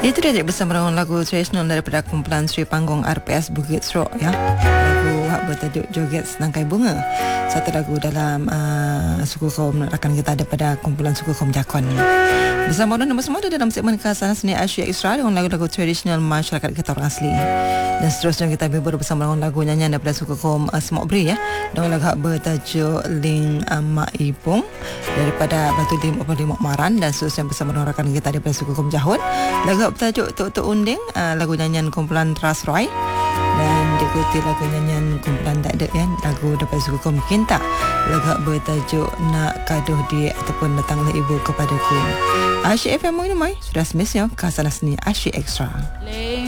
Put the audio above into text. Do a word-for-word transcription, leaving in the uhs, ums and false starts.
Itu dia bersama dengan lagu tradisional daripada kumpulan Sri Panggung R P S Bukit Serok ya. Lagu hak bertajuk Joget Senangkai Bunga. Satu lagu dalam uh, suku kaum rakan kita daripada kumpulan suku kaum Jakon. Bersama dengan bersama dalam segmen Khasana Seni Asia Extra dengan lagu-lagu tradisional masyarakat kita orang asli. Dan seterusnya kita berburu bersama dengan lagu nyanyian daripada suku kaum uh, Semok Beri ya. Dengan lagu hak bertajuk Ling uh, Mak Ipung daripada Batu Limok Limok Maran, dan seterusnya bersama dengan rakan kita daripada suku kaum Jahun. Lagu bertajuk Tok Tok Unding, uh, lagu nyanyian kumpulan Trust Roy, dan diikuti lagu nyanyian kumpulan Tak Dek ya, lagu daripada suku kaum Kinta, lagu bertajuk Nak Kaduh Dia ataupun Datanglah Ibu Kepadaku. Asyik F M ini mai sudah semestinya Khasana Seni Asyik Extra.